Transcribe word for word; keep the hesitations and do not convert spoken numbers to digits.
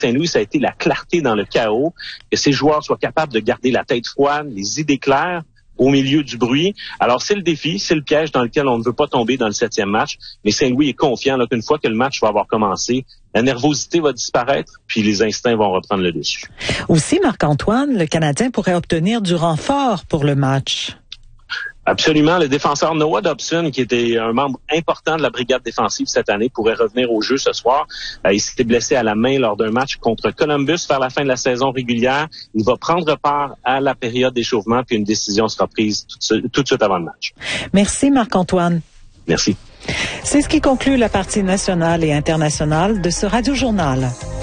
Saint-Louis, ça a été la clarté dans le chaos, que ces joueurs soient capables de garder la tête froide, les idées claires, au milieu du bruit. Alors, c'est le défi, c'est le piège dans lequel on ne veut pas tomber dans le septième match. Mais Saint-Louis est confiant là, qu'une fois que le match va avoir commencé, la nervosité va disparaître, puis les instincts vont reprendre le dessus. Aussi, Marc-Antoine, le Canadien pourrait obtenir du renfort pour le match. Absolument. Le défenseur Noah Dobson, qui était un membre important de la brigade défensive cette année, pourrait revenir au jeu ce soir. Euh, il s'était blessé à la main lors d'un match contre Columbus vers la fin de la saison régulière. Il va prendre part à la période d'échauffement, puis une décision sera prise tout de, tout de suite avant le match. Merci Marc-Antoine. Merci. C'est ce qui conclut la partie nationale et internationale de ce Radio-Journal.